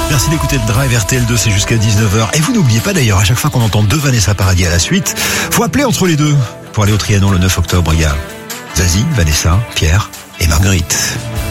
Merci d'écouter le Drive RTL2, c'est jusqu'à 19h. Et vous n'oubliez pas d'ailleurs, à chaque fois qu'on entend deux Vanessa Paradis à la suite, faut appeler entre les deux. Pour aller au Trianon le 9 octobre, il y a Zazie, Vanessa, Pierre et Marguerite.